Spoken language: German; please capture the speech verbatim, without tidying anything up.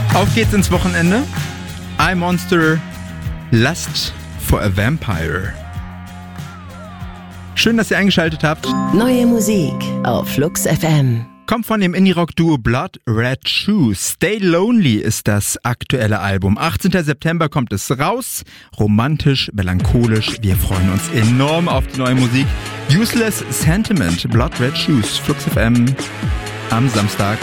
Auf geht's ins Wochenende. I Monster, Lust for a Vampire. Schön, dass ihr eingeschaltet habt. Neue Musik auf Flux F M. Kommt von dem Indie-Rock-Duo Blood Red Shoes. Stay Lonely ist das aktuelle Album. achtzehnten September kommt es raus. Romantisch, melancholisch. Wir freuen uns enorm auf die neue Musik. Useless Sentiment, Blood Red Shoes, Flux F M am Samstag.